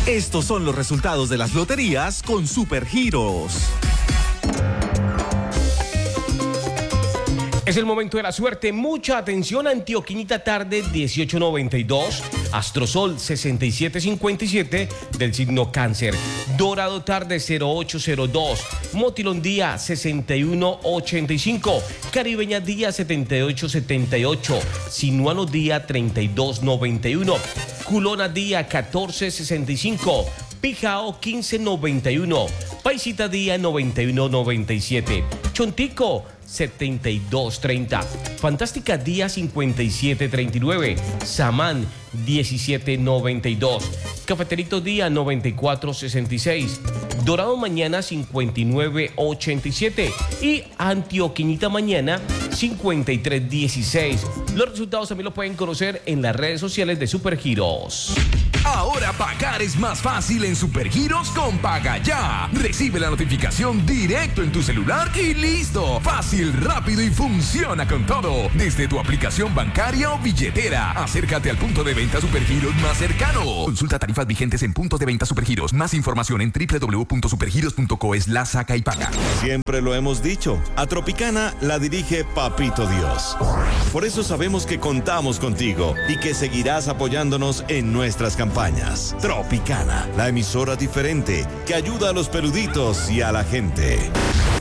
Estos son los resultados de las loterías con Supergiros. Es el momento de la suerte. Mucha atención. Antioquinita tarde 1892. Astrosol 6757 del signo Cáncer. Dorado tarde 0802. Motilón día 6185. Caribeña día 7878. Sinuano día 3291. Culona día 1465. Pijao 1591. Paisita día 9197. Chontico 7230. Fantástica día 5739. Samán 1792. Cafeterito día 9466. Dorado mañana 5987. Y Antioquinita mañana 5316. Los resultados también los pueden conocer en las redes sociales de Supergiros. Ahora pagar es más fácil en Supergiros con Paga Ya. Recibe la notificación directo en tu celular y listo. Fácil, rápido y funciona con todo. Desde tu aplicación bancaria o billetera. Acércate al punto de venta Supergiros más cercano. Consulta tarifas vigentes en puntos de venta Supergiros. Más información en www.supergiros.co/saca y paga. Siempre lo hemos dicho, a Tropicana la dirige Papito Dios. Por eso sabemos que contamos contigo y que seguirás apoyándonos en nuestras campañas. Tropicana, la emisora diferente que ayuda a los peluditos y a la gente.